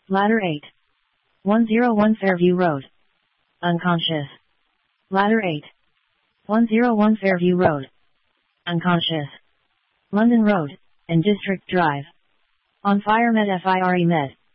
Ladder 8. 101 Fairview Road. Unconscious. Ladder 8. 101 Fairview Road. Unconscious. London Road, and District Drive. On fire med FIRE med.